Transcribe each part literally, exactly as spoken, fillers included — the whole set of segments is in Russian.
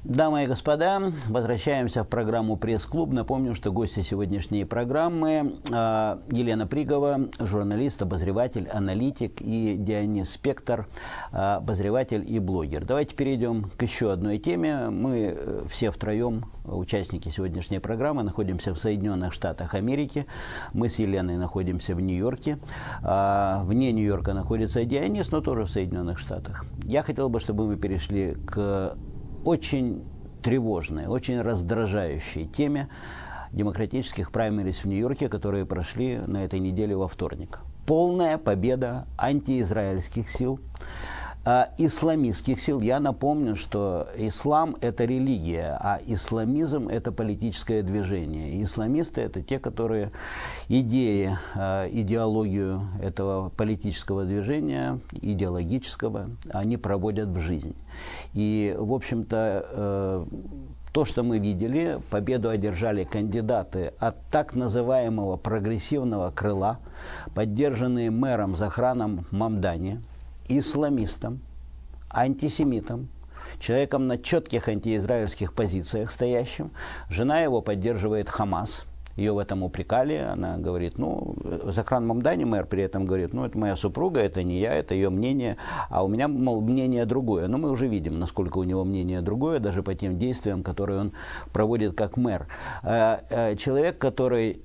Дамы и господа, возвращаемся в программу «Пресс-клуб». Напомню, что гости сегодняшней программы э, Елена Пригова, журналист, обозреватель, аналитик, и Дионис Спектор, э, обозреватель и блогер. Давайте перейдем к еще одной теме. Мы э, все втроем, участники сегодняшней программы, находимся в Соединенных Штатах Америки. Мы с Еленой находимся в Нью-Йорке. Э, вне Нью-Йорка находится Дионис, но тоже в Соединенных Штатах. Я хотел бы, чтобы мы перешли к очень тревожной, очень раздражающей теме демократических праймериз в Нью-Йорке, которые прошли на этой неделе во вторник. Полная победа антиизраильских сил, э, исламистских сил. Я напомню, что ислам – это религия, а исламизм – это политическое движение. Исламисты – это те, которые идеи, э, идеологию этого политического движения, идеологического, они проводят в жизнь. И, в общем-то, э, то, что мы видели, победу одержали кандидаты от так называемого прогрессивного крыла, поддержанные мэром Захраном Мамдани, исламистом, антисемитом, человеком на четких антиизраильских позициях стоящим. Жена его поддерживает Хамас. Ее в этом упрекали, она говорит, ну, Захран Мамдани, мэр, при этом говорит, ну, это моя супруга, это не я, это ее мнение, а у меня, мол, мнение другое. Но мы уже видим, насколько у него мнение другое, даже по тем действиям, которые он проводит как мэр. Человек, который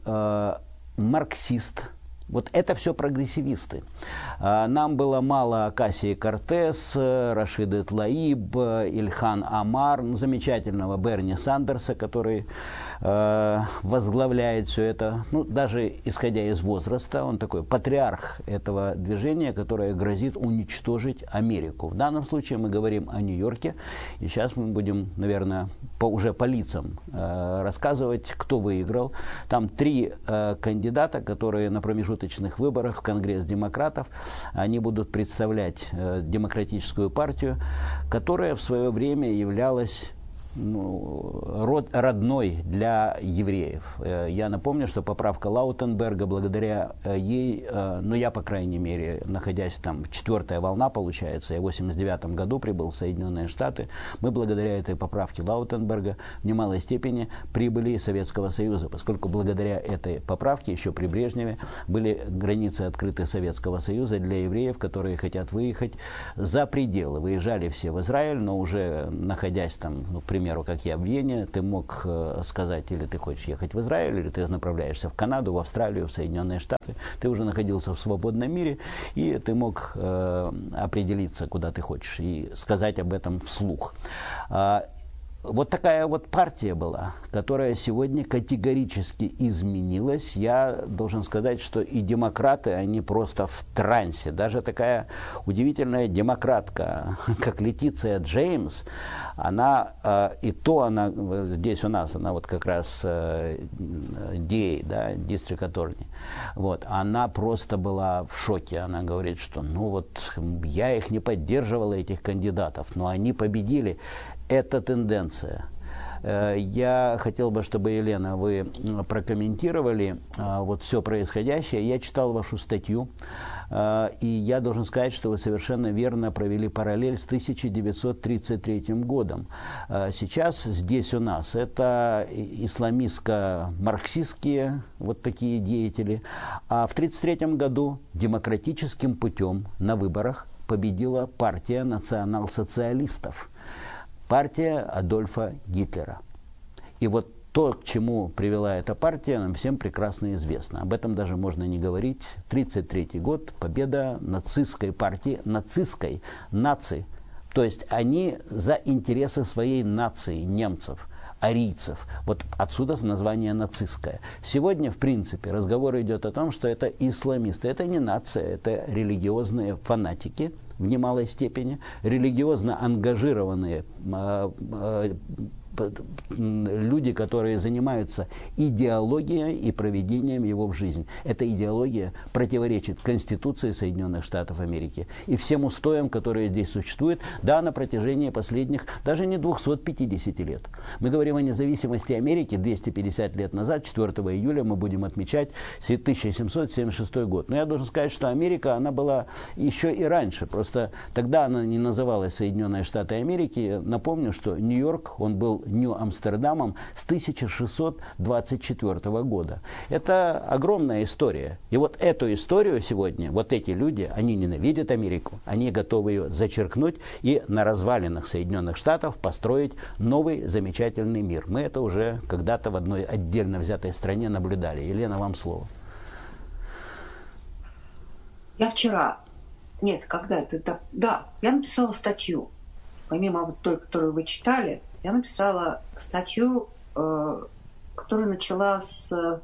марксист, вот это все прогрессивисты. Нам было мало Окасии Кортес, Рашида Тлаиб, Ильхан Амар, ну, замечательного Берни Сандерса, который э, возглавляет все это. Ну, даже исходя из возраста, он такой патриарх этого движения, которое грозит уничтожить Америку. В данном случае мы говорим о Нью-Йорке. И сейчас мы будем, наверное, по, уже по лицам э, рассказывать, кто выиграл. Там три э, кандидата, которые на промежутке выборах в Конгресс демократов, они будут представлять э, демократическую партию, которая в свое время являлась ну, род, родной для евреев. Э, я напомню, что поправка Лаутенберга, благодаря э, ей, э, ну я, по крайней мере, находясь там, четвертая волна получается, я в восемьдесят девятом году прибыл в Соединенные Штаты, мы благодаря этой поправке Лаутенберга в немалой степени прибыли из Советского Союза, поскольку благодаря этой поправке, еще при Брежневе, были границы открыты Советского Союза для евреев, которые хотят выехать за пределы. Выезжали все в Израиль, но уже находясь там, ну, к примеру, как я в Вене, ты мог э, сказать, или ты хочешь ехать в Израиль, или ты направляешься в Канаду, в Австралию, в Соединенные Штаты. Ты уже находился в свободном мире, и ты мог э, определиться, куда ты хочешь, и сказать об этом вслух. А, Вот такая вот партия была, которая сегодня категорически изменилась. Я должен сказать, что и демократы, они просто в трансе. Даже такая удивительная демократка, как Летиция Джеймс, она, э, и то она здесь у нас, она вот как раз э, ди эй, да, District Attorney, вот, она просто была в шоке. Она говорит, что ну вот я их не поддерживала, этих кандидатов, но они победили. Это тенденция. Я хотел бы, чтобы, Елена, вы прокомментировали вот все происходящее. Я читал вашу статью, и я должен сказать, что вы совершенно верно провели параллель с тысяча девятьсот тридцать третьим годом. Сейчас здесь у нас это исламистско-марксистские вот такие деятели, а в тридцать третьем году демократическим путем на выборах победила партия национал-социалистов. Партия Адольфа Гитлера. И вот то, к чему привела эта партия, нам всем прекрасно известно. Об этом даже можно не говорить. тридцать третий год, победа нацистской партии, нацистской, нации. То есть они за интересы своей нации, немцев, арийцев. Вот отсюда название нацистское. Сегодня, в принципе, разговор идет о том, что это исламисты. Это не нация, это религиозные фанатики, в немалой степени, религиозно ангажированные э, э, люди, которые занимаются идеологией и проведением его в жизнь. Эта идеология противоречит Конституции Соединенных Штатов Америки и всем устоям, которые здесь существуют, да, на протяжении последних даже не двухсот пятидесяти лет. Мы говорим о независимости Америки двести пятьдесят лет назад, четвёртого июля мы будем отмечать тысяча семьсот семьдесят шестой год. Но я должен сказать, что Америка, она была еще и раньше, просто Просто тогда она не называлась Соединенные Штаты Америки. Напомню, что Нью-Йорк, он был Нью-Амстердамом с тысяча шестьсот двадцать четвёртого года. Это огромная история. И вот эту историю сегодня, вот эти люди, они ненавидят Америку, они готовы ее зачеркнуть и на развалинах Соединенных Штатов построить новый замечательный мир. Мы это уже когда-то в одной отдельно взятой стране наблюдали. Елена, вам слово. Я вчера, нет, когда это так, да, я написала статью, помимо вот той, которую вы читали, я написала статью, э, которая начала с,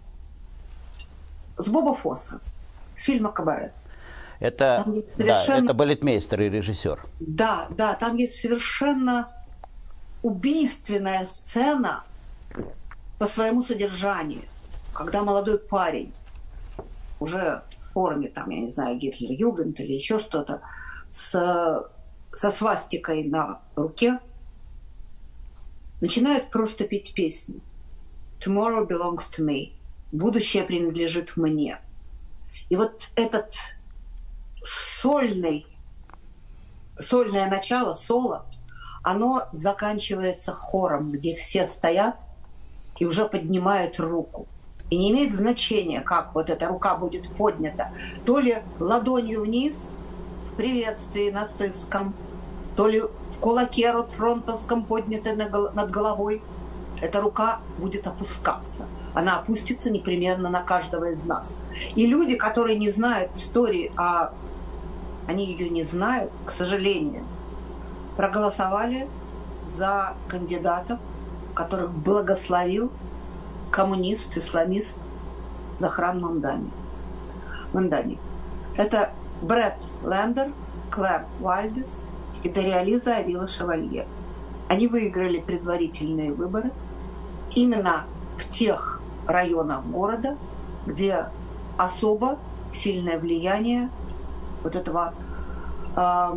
с Боба Фосса, с фильма «Кабаре». Это, совершенно... да, это балетмейстер и режиссер. Да, да, там есть совершенно убийственная сцена по своему содержанию, когда молодой парень уже в форме, там, я не знаю, Гитлер-Югенд или еще что-то, с, со свастикой на руке, начинает просто петь песню. Tomorrow belongs to me. Будущее принадлежит мне. И вот этот сольный, сольное начало, соло, оно заканчивается хором, где все стоят и уже поднимают руку. И не имеет значения, как вот эта рука будет поднята. То ли ладонью вниз в приветствии нацистском, то ли в кулаке ротфронтовском поднятой над головой. Эта рука будет опускаться. Она опустится непременно на каждого из нас. И люди, которые не знают истории, а они ее не знают, к сожалению, проголосовали за кандидатов, которых благословил коммунист, исламист Захран Мамдани. Мамдани. Это Брэд Лендер, Клэр Вальдес и Дариализа Авила Шевалье. Они выиграли предварительные выборы именно в тех районах города, где особо сильное влияние вот этого э,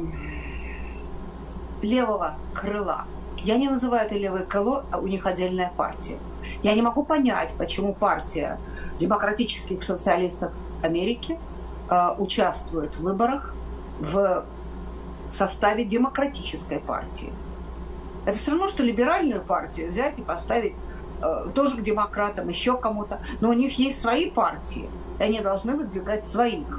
левого крыла. Я не называю это левое крыло, а у них отдельная партия. Я не могу понять, почему партия демократических социалистов Америки э, участвует в выборах в составе демократической партии. Это все равно, что либеральную партию взять и поставить э, тоже к демократам, еще кому-то. Но у них есть свои партии, и они должны выдвигать своих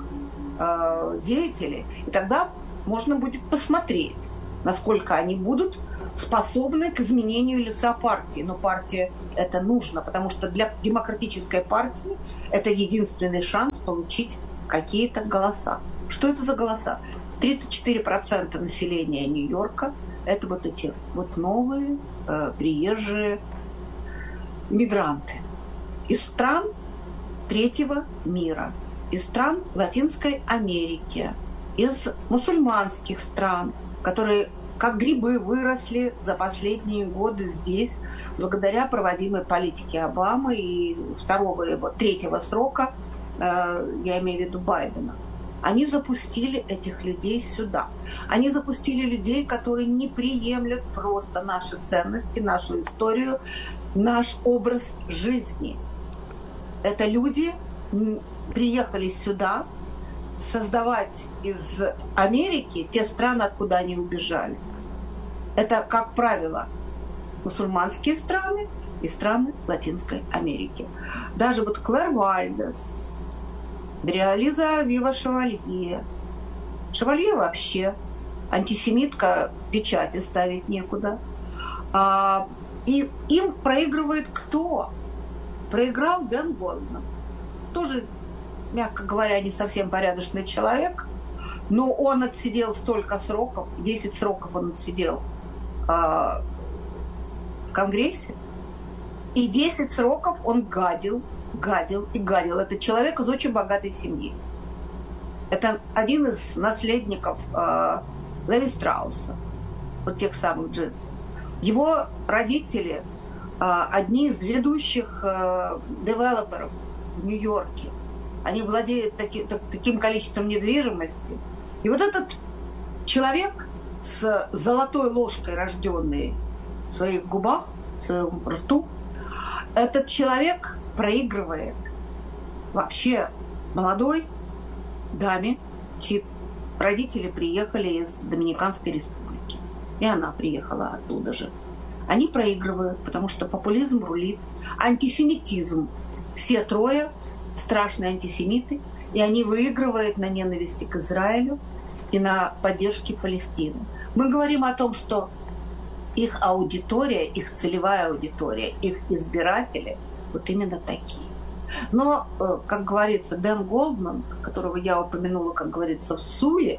э, деятелей. И тогда можно будет посмотреть, насколько они будут способны к изменению лица партии. Но партия это нужно, потому что для демократической партии это единственный шанс получить какие-то голоса. Что это за голоса? тридцать четыре процента населения Нью-Йорка это вот эти вот новые э, приезжие мигранты из стран третьего мира, из стран Латинской Америки, из мусульманских стран, которые как грибы выросли за последние годы здесь, благодаря проводимой политике Обамы и второго, его, третьего срока, э, я имею в виду Байдена. Они запустили этих людей сюда. Они запустили людей, которые не приемлют просто наши ценности, нашу историю, наш образ жизни. Это люди приехали сюда создавать из Америки те страны, откуда они убежали. Это, как правило, мусульманские страны и страны Латинской Америки. Даже вот Клэр Вальдес, Дариализа Авила Шевалье. Шевалье вообще антисемитка, печати ставить некуда. А, и им проигрывает кто? Проиграл Дэн Голдман. Тоже, мягко говоря, не совсем порядочный человек, но он отсидел столько сроков, десять сроков он отсидел а, в Конгрессе, и десять сроков он гадил, гадил и гадил. Это человек из очень богатой семьи. Это один из наследников э, Леви Страуса, вот тех самых джинсов. Его родители э, одни из ведущих э, девелоперов в Нью-Йорке. Они владеют таки, так, таким количеством недвижимости. И вот этот человек с золотой ложкой, рожденный в своих губах, в своем рту, этот человек проигрывает вообще молодой даме, чьи родители приехали из Доминиканской республики, и она приехала оттуда же. Они проигрывают, потому что популизм рулит, антисемитизм. Все трое страшные антисемиты, и они выигрывают на ненависти к Израилю и на поддержке Палестины. Мы говорим о том, что их аудитория, их целевая аудитория, их избиратели вот именно такие. Но, как говорится, Дэн Голдман, которого я упомянула, как говорится, в Суе,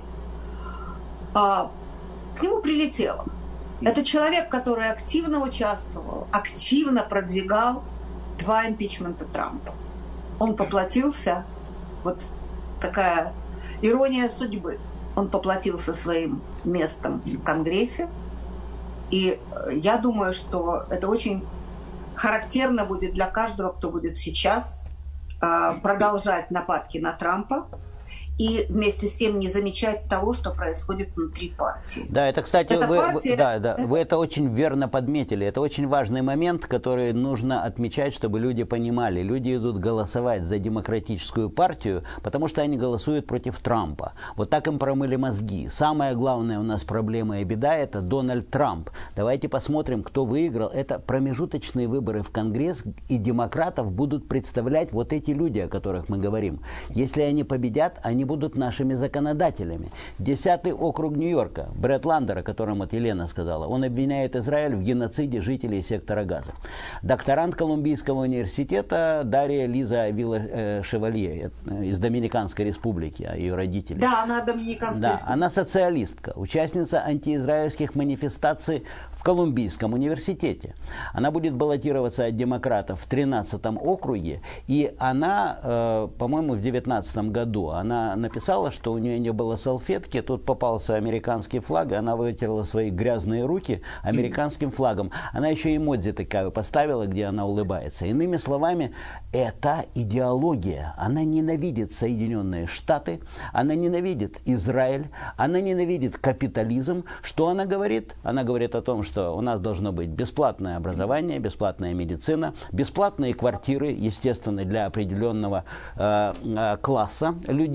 к нему прилетело. Это человек, который активно участвовал, активно продвигал два импичмента Трампа. Он поплатился, вот такая ирония судьбы, он поплатился своим местом в Конгрессе. И я думаю, что это очень характерно будет для каждого, кто будет сейчас э, продолжать нападки на Трампа и вместе с тем не замечать того, что происходит внутри партии. Да, это, кстати, это вы, партия... вы, да, да, вы это очень верно подметили. Это очень важный момент, который нужно отмечать, чтобы люди понимали. Люди идут голосовать за демократическую партию, потому что они голосуют против Трампа. Вот так им промыли мозги. Самая главная у нас проблема и беда – это Дональд Трамп. Давайте посмотрим, кто выиграл. Это промежуточные выборы в Конгресс, и демократов будут представлять вот эти люди, о которых мы говорим. Если они победят, они будут нашими законодателями. Десятый округ Нью-Йорка, Бретт Ландер, о котором вот Елена сказала, он обвиняет Израиль в геноциде жителей сектора Газа. Докторант Колумбийского университета Дарья Лиза Вилла-Шевалье из Доминиканской республики, ее родители. Да, она Доминиканская да, республика. Она социалистка, участница антиизраильских манифестаций в Колумбийском университете. Она будет баллотироваться от демократов в тринадцатом округе, и она, э, по-моему, в девятнадцатом году, она написала, что у нее не было салфетки, тут попался американский флаг, и она вытерла свои грязные руки американским флагом. Она еще эмодзи такая поставила, где она улыбается. Иными словами, это идеология. Она ненавидит Соединенные Штаты, она ненавидит Израиль, она ненавидит капитализм. Что она говорит? Она говорит о том, что у нас должно быть бесплатное образование, бесплатная медицина, бесплатные квартиры, естественно, для определенного э, э, класса людей.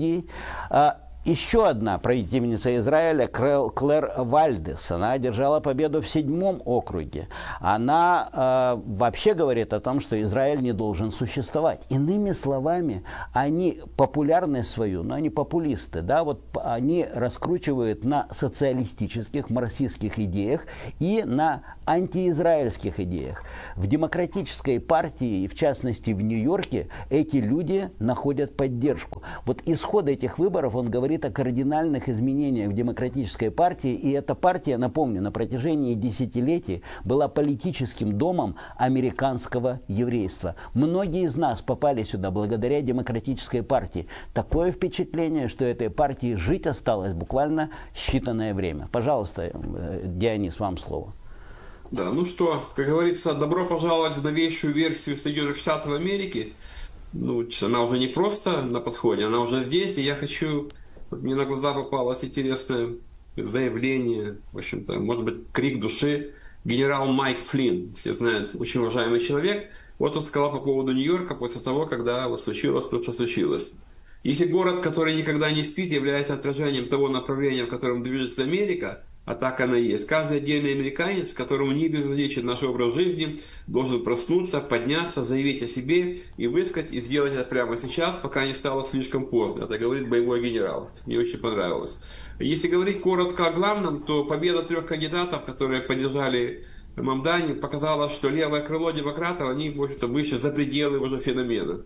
Еще одна правительница Израиля, Клэр Вальдес, она одержала победу в седьмом округе. Она э, вообще говорит о том, что Израиль не должен существовать. Иными словами, они популярность свою, но они популисты, да, вот они раскручивают на социалистических, марксистских идеях и на антиизраильских идеях. В демократической партии, и в частности в Нью-Йорке, эти люди находят поддержку. Вот исход этих выборов, он говорит о кардинальных изменениях в демократической партии, и эта партия, напомню, на протяжении десятилетий была политическим домом американского еврейства. Многие из нас попали сюда благодаря демократической партии. Такое впечатление, что этой партии жить осталось буквально считанное время. Пожалуйста, Дионис, вам слово. Да, ну что, как говорится, добро пожаловать в новейшую версию Соединенных Штатов Америки. Ну, она уже не просто на подходе, она уже здесь, и я хочу... Вот мне на глаза попалось интересное заявление, в общем-то, может быть, крик души. Генерал Майк Флинн, все знают, очень уважаемый человек. Вот он сказал по поводу Нью-Йорка после того, когда вот случилось то, что случилось. Если город, который никогда не спит, является отражением того направления, в котором движется Америка, а так она и есть, каждый отдельный американец, которому не безразличен наш образ жизни, должен проснуться, подняться, заявить о себе и высказать, и сделать это прямо сейчас, пока не стало слишком поздно. Это говорит боевой генерал. Мне очень понравилось. Если говорить коротко о главном, то победа трех кандидатов, которые поддержали Мамдани, показала, что левое крыло демократов, они, в общем-то, вышли за пределы уже феномена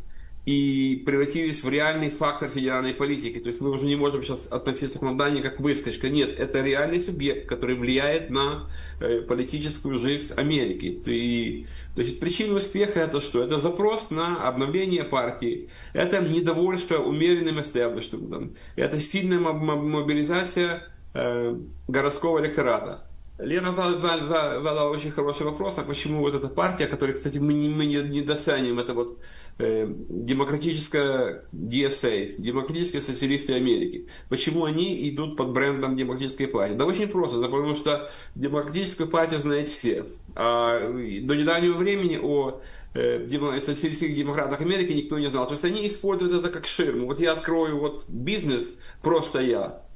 и превратились в реальный фактор федеральной политики. То есть мы уже не можем сейчас относиться к Мамдани как выскочка. Нет, это реальный субъект, который влияет на э, политическую жизнь Америки. И, значит, причина успеха это что? Это запрос на обновление партии, это недовольство умеренным эстеблишментом, это сильная мобилизация э, городского электората. Лена задала, задала очень хороший вопрос, а почему вот эта партия, которую, кстати, мы не, мы не, не досянем, это вот э, демократическая ди эс эй, демократические социалисты Америки. Почему они идут под брендом демократической партии? Да очень просто, потому что демократическую партию знают все. А до недавнего времени о э, демо, социалистических демократах Америки никто не знал. То есть они используют это как ширму. Вот я открою вот бизнес, просто я.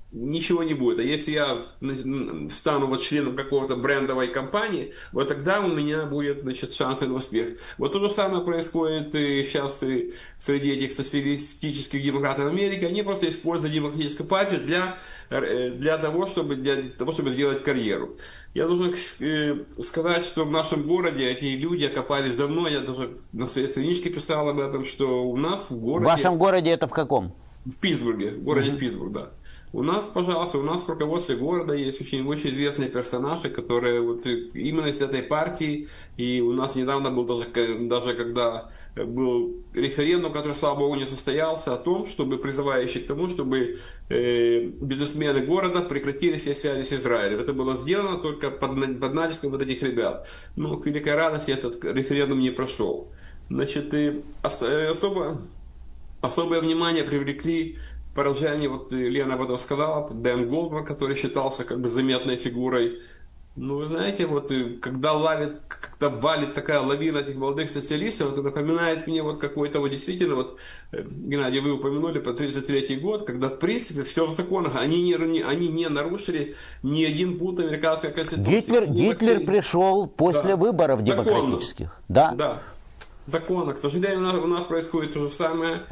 ничего не будет. А если я стану вот членом какого-то брендовой компании, вот тогда у меня будет, значит, шанс на успех. Вот то же самое происходит и сейчас и среди этих социалистических демократов Америки. Они просто используют демократическую партию для, для, того, чтобы, для того, чтобы сделать карьеру. Я должен сказать, что в нашем городе эти люди окопались давно. Я даже на своей страничке писал об этом, что у нас в городе... В вашем городе это в каком? В Питтсбурге, в городе mm-hmm. Питтсбург, да. У нас, пожалуйста, у нас в руководстве города есть очень, очень известные персонажи, которые вот именно из этой партии, и у нас недавно был даже, даже когда был референдум, который, слава богу, не состоялся, о том, чтобы призывающий к тому, чтобы э, бизнесмены города прекратили все связи с Израилем. Это было сделано только под, под натиском вот этих ребят. Но, к великой радости, этот референдум не прошел. Значит, и особо, особое внимание привлекли поражение, вот Лена об этом сказала, Дэн Голдберг, который считался как бы заметной фигурой. Ну, вы знаете, вот когда лавит, когда валит такая лавина этих молодых социалистов, это напоминает мне вот какой-то вот действительно, вот, Геннадий, вы упомянули про тридцать третий год, когда в принципе все в законах, они не, они не нарушили ни один пункт американской конституции. Гитлер, Гитлер пришел после да. выборов демократических. Да. Да. Законно. К сожалению, у нас, у нас происходит то же самое.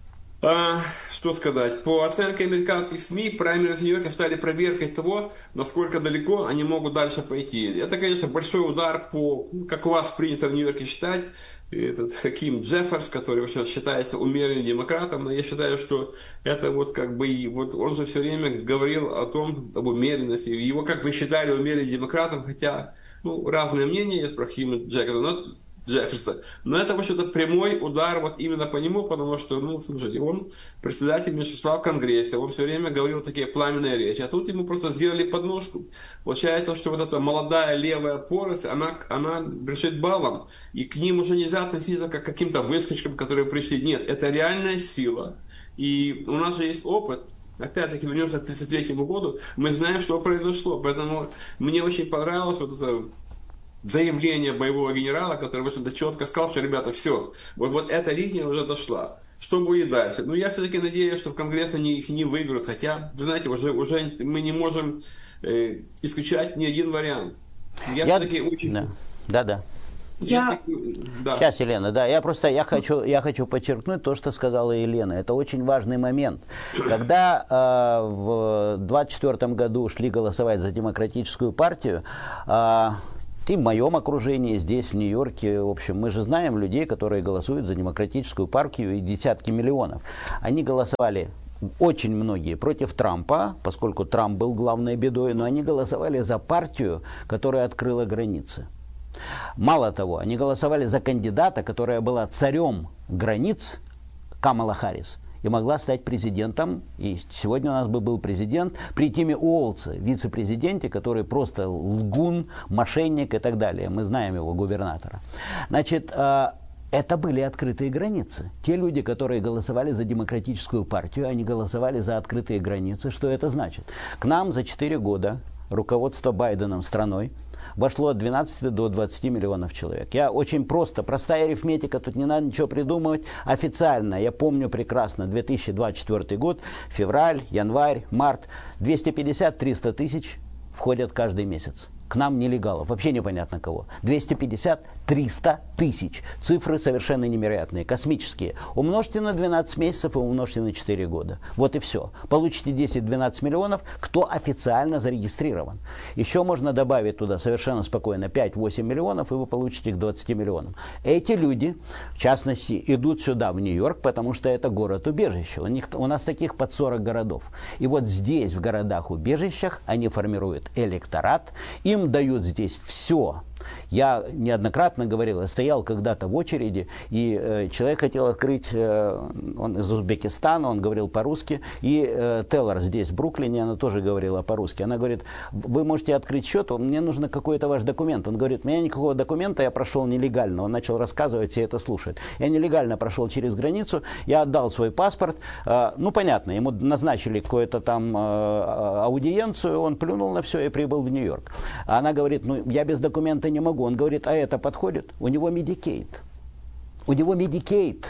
А, что сказать? По оценке американских СМИ, праймерис в Нью-Йорке стали проверкой того, насколько далеко они могут дальше пойти. Это, конечно, большой удар по, как у вас принято в Нью-Йорке считать, этот Хаким Джефферс, который сейчас считается умеренным демократом, но я считаю, что это вот как бы, вот он же все время говорил о том, об умеренности. Его как бы считали умеренным демократом, хотя, ну, разные мнения есть про Хакима Джефферса. Джефферса. Но это, в общем-то, прямой удар вот именно по нему, потому что, ну, слушайте, он председатель меньшинства в Конгрессе, он все время говорил такие пламенные речи, а тут ему просто сделали подножку. Получается, что вот эта молодая левая поросль, она, она решит балом, и к ним уже нельзя относиться как к каким-то выскочкам, которые пришли. Нет, это реальная сила. И у нас же есть опыт. Опять-таки вернемся к тридцать третьему году, мы знаем, что произошло, поэтому мне очень понравилось вот это заявление боевого генерала, который, в общем-то, четко сказал, что, ребята, все, вот, вот эта линия уже дошла. Что будет дальше? Ну, я все-таки надеюсь, что в Конгресс они их не выберут, хотя, вы знаете, уже, уже мы не можем э, исключать ни один вариант. Я, я... все-таки очень... Да, да. да. Я... Да. Сейчас, Елена, да, я просто я хочу, я хочу подчеркнуть то, что сказала Елена. Это очень важный момент. Когда э, в двадцать четвёртом году шли голосовать за демократическую партию, э, и в моем окружении, здесь, в Нью-Йорке, в общем, мы же знаем людей, которые голосуют за демократическую партию, и десятки миллионов. Они голосовали, очень многие, против Трампа, поскольку Трамп был главной бедой, но они голосовали за партию, которая открыла границы. Мало того, они голосовали за кандидата, которая была царем границ, Камала Харрис, и могла стать президентом. И сегодня у нас бы был президент при Тиме Уолтсе, вице-президенте, который просто лгун, мошенник и так далее. Мы знаем его, губернатора. Значит, это были открытые границы. Те люди, которые голосовали за демократическую партию, они голосовали за открытые границы. Что это значит? К нам за четыре года руководство Байденом страной вошло от двенадцати до двадцати миллионов человек. Я очень просто, простая арифметика, тут не надо ничего придумывать. Официально, я помню прекрасно, две тысячи двадцать четвёртый год, февраль, январь, март, двести пятьдесят - триста тысяч входят каждый месяц. К нам нелегалов, вообще непонятно кого. двести пятьдесят - триста тысяч. Цифры совершенно невероятные, космические. Умножьте на двенадцать месяцев и умножьте на четыре года. Вот и все. Получите десять-двенадцать миллионов, кто официально зарегистрирован. Еще можно добавить туда совершенно спокойно пять-восемь миллионов, и вы получите к двадцати миллионам. Эти люди, в частности, идут сюда, в Нью-Йорк, потому что это город-убежище. У них, у нас таких под сорок городов. И вот здесь, в городах-убежищах, они формируют электорат, и им дают здесь все. Я неоднократно говорил, я стоял когда-то в очереди, и э, человек хотел открыть, э, он из Узбекистана, он говорил по-русски, и э, Теллер здесь, в Бруклине, она тоже говорила по-русски. Она говорит, вы можете открыть счет, мне нужен какой-то ваш документ. Он говорит, у меня никакого документа, я прошел нелегально. Он начал рассказывать, все это слушают. Я нелегально прошел через границу, я отдал свой паспорт, э, ну понятно, ему назначили какую-то там э, аудиенцию, он плюнул на все и прибыл в Нью-Йорк. Она говорит, ну я без документа не могу. Он говорит, а это подходит? У него Medicaid. У него Medicaid.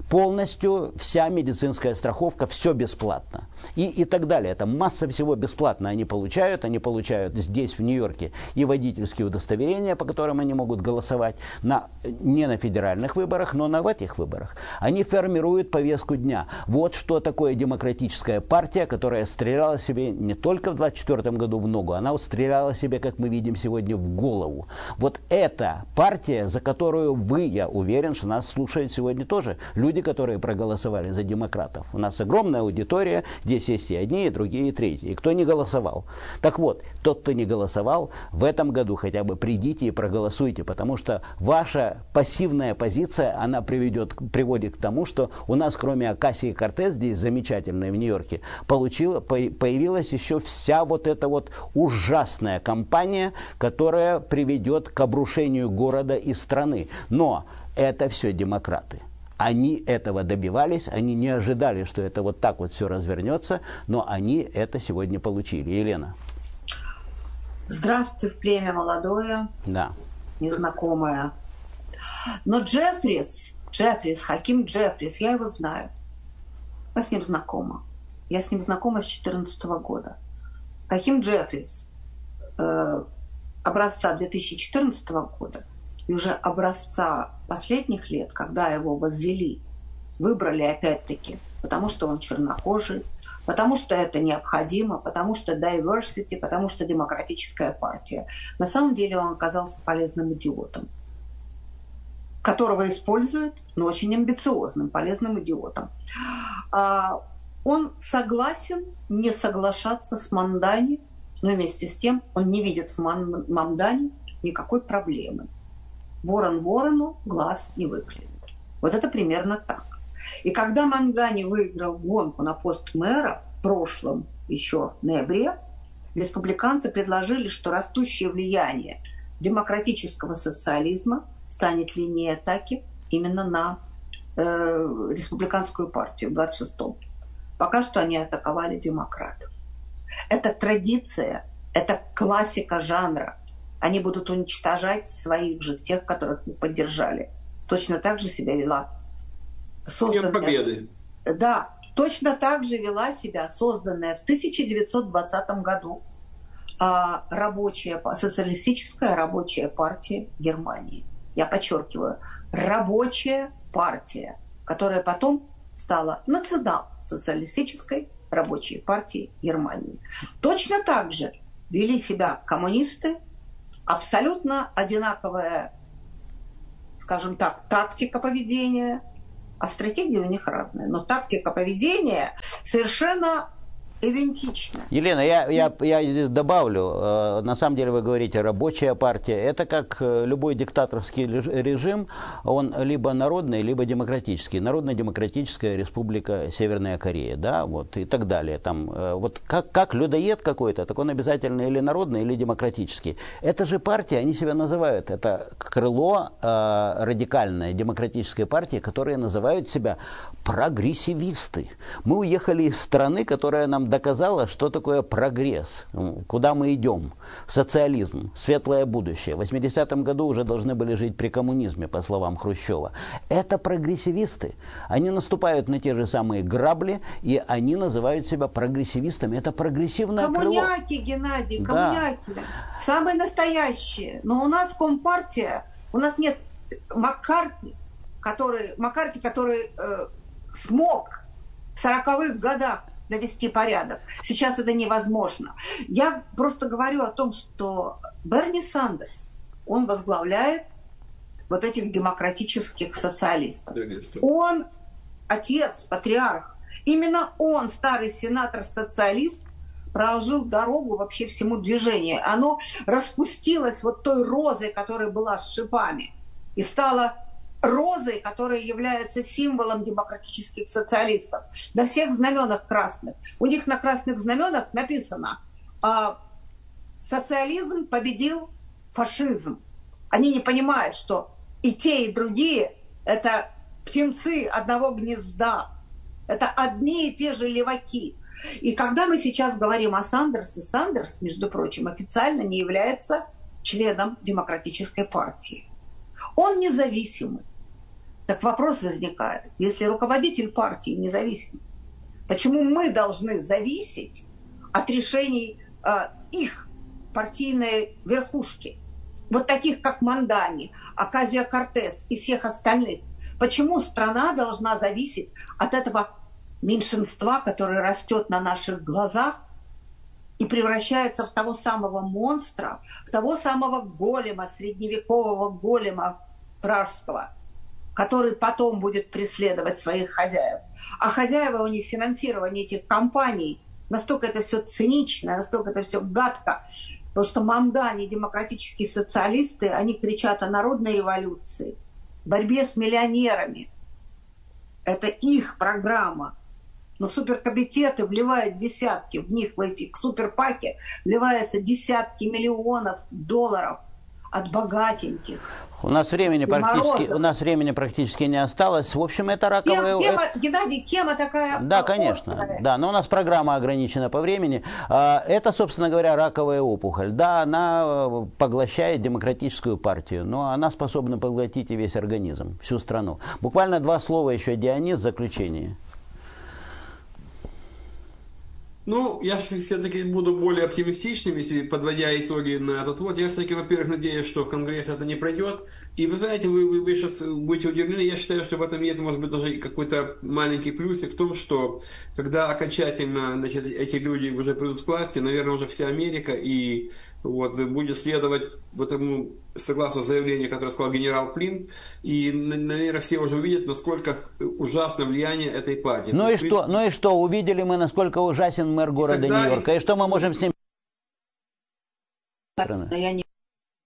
полностью вся медицинская страховка, все бесплатно. И, и так далее. Это масса всего бесплатно они получают. Они получают здесь, в Нью-Йорке, и водительские удостоверения, по которым они могут голосовать на, не на федеральных выборах, но на в этих выборах. Они формируют повестку дня. Вот что такое демократическая партия, которая стреляла себе не только в двадцать четвёртом году в ногу, она стреляла себе, как мы видим сегодня, в голову. Вот эта партия, за которую вы, я уверен, что нас слушают сегодня тоже люди, которые проголосовали за демократов. У нас огромная аудитория, здесь есть и одни, и другие, и третьи. И кто не голосовал. Так вот, тот, кто не голосовал, в этом году хотя бы придите и проголосуйте, потому что ваша пассивная позиция, она приведет, приводит к тому, что у нас, кроме Окасии-Кортес, здесь замечательной в Нью-Йорке, получила, появилась еще вся вот эта вот ужасная кампания, которая приведет к обрушению города и страны. Но это все демократы. Они этого добивались, они не ожидали, что это вот так вот все развернется, но они это сегодня получили. Елена. Здравствуйте, племя молодое, да. незнакомое. Но Джеффрис, Джеффрис, Хаким Джеффрис, я его знаю. Я с ним знакома. Я с ним знакома с две тысячи четырнадцатого года. Хаким Джеффрис э, образца две тысячи четырнадцатого года и уже образца последних лет, когда его возвели, выбрали опять-таки, потому что он чернокожий, потому что это необходимо, потому что diversity, потому что демократическая партия. На самом деле он оказался полезным идиотом, которого используют, но очень амбициозным, полезным идиотом. Он согласен не соглашаться с Мамдани, но вместе с тем он не видит в Мамдани никакой проблемы. Ворон ворону глаз не выклюет. Вот это примерно так. И когда Мамдани выиграл гонку на пост мэра в прошлом еще ноябре, республиканцы предложили, что растущее влияние демократического социализма станет линией атаки именно на э, республиканскую партию в двадцать шестом. Пока что они атаковали демократов. Это традиция, это классика жанра. Они будут уничтожать своих же, тех, которых вы поддержали. Точно так же себя вела созданная... Победы. Да, точно так же вела себя созданная в тысяча девятьсот двадцатом году а, рабочая, социалистическая рабочая партия Германии. Я подчеркиваю, рабочая партия, которая потом стала национал-социалистической рабочей партией Германии. Точно так же вели себя коммунисты, абсолютно одинаковая, скажем так, тактика поведения, а стратегии у них разные. Но тактика поведения совершенно идентична. Елена, я, я, я здесь добавлю, на самом деле вы говорите рабочая партия, это как любой диктаторский режим, он либо народный, либо демократический. Народно-демократическая республика Северная Корея, да, вот, и так далее. Там, вот как, как людоед какой-то, так он обязательно или народный, или демократический. Это же партия, они себя называют, это крыло э, радикальной демократической партии, которые называют себя прогрессивисты. Мы уехали из страны, которая нам доказала, что такое прогресс, куда мы идем, социализм, светлое будущее. В восьмидесятом году уже должны были жить при коммунизме, по словам Хрущева. Это прогрессивисты. Они наступают на те же самые грабли, и они называют себя прогрессивистами. Это прогрессивное крыло. Коммуняки, Геннадий, коммуняки. Да. Самые настоящие. Но у нас Компартия, у нас нет Маккартни, который, Маккарти, который э, смог в сороковых годах навести порядок. Сейчас это невозможно. Я просто говорю о том, что Берни Сандерс, он возглавляет вот этих демократических социалистов. Он отец, патриарх. Именно он, старый сенатор-социалист, проложил дорогу вообще всему движению. Оно распустилось вот той розой, которая была с шипами, и стало розой, которая является символом демократических социалистов. На всех знаменах красных. У них на красных знаменах написано: а, социализм победил фашизм. Они не понимают, что и те, и другие – это птенцы одного гнезда. Это одни и те же леваки. И когда мы сейчас говорим о Сандерсе, Сандерс, между прочим, официально не является членом демократической партии. Он независимый. Так вопрос возникает, если руководитель партии независим, почему мы должны зависеть от решений э, их партийной верхушки, вот таких как Мандани, Оказио-Кортес и всех остальных? Почему страна должна зависеть от этого меньшинства, которое растет на наших глазах и превращается в того самого монстра, в того самого голема, средневекового голема пражского, который потом будет преследовать своих хозяев? А хозяева у них финансирование этих компаний, настолько это все цинично, настолько это все гадко, потому что Мандани, демократические социалисты, они кричат о народной революции, борьбе с миллионерами. Это их программа. Но суперкомитеты вливают десятки, в них, в эти суперпаки, вливаются десятки миллионов долларов от богатеньких. У нас времени практически, у нас времени практически не осталось. В общем, это раковая... Тема, Геннадий, тема такая... Да, конечно. Острая. Да, но у нас программа ограничена по времени. Это, собственно говоря, раковая опухоль. Да, она поглощает демократическую партию, но она способна поглотить и весь организм, всю страну. Буквально два слова еще, Дионис, в заключение. Ну, я все-таки буду более оптимистичным, если подводя итоги на этот вот. Я все-таки, во-первых, надеюсь, что в Конгрессе это не пройдет. И вы знаете, вы, вы, вы сейчас будете удивлены, я считаю, что в этом есть, может быть, даже какой-то маленький плюсик в том, что когда окончательно, значит, эти люди уже придут к власти, наверное, уже вся Америка и вот будет следовать вот этому, согласно заявлению, которое сказал генерал Флинн, и, наверное, все уже увидят, насколько ужасно влияние этой партии. Ну и есть, что, ну и что, увидели мы, насколько ужасен мэр города Нью-Йорка, и что мы можем с ним... Я не...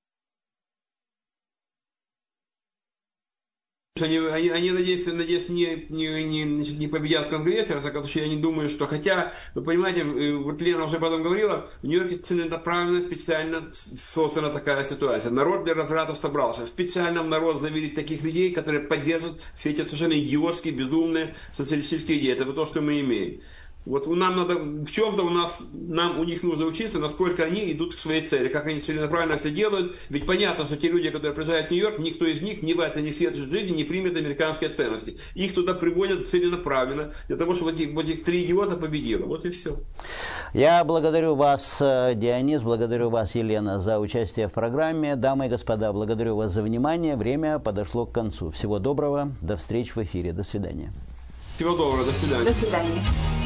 Они, они, они надеюсь, надеюсь не, не, не, не победят в Конгрессе, во всяком случае, я не думаю, что... Хотя, вы понимаете, вот Лена уже потом говорила, в Нью-Йорке целенаправленно, специально создана такая ситуация. Народ для разврата собрался. Специально в народ завели таких людей, которые поддержат все эти совершенно идиотские, безумные социалистические идеи. Это вот то, что мы имеем. Вот нам надо, в чем-то у нас, нам у них нужно учиться, насколько они идут к своей цели, как они целенаправленно все делают. Ведь понятно, что те люди, которые приезжают в Нью-Йорк, никто из них ни в этой, ни в светской жизни не примет американские ценности. Их туда приводят целенаправленно, для того, чтобы вот этих, вот этих три идиота победило. Вот и все. Я благодарю вас, Дионис, благодарю вас, Елена, за участие в программе. Дамы и господа, благодарю вас за внимание. Время подошло к концу. Всего доброго, до встречи в эфире. До свидания. Всего доброго, до свидания. До свидания.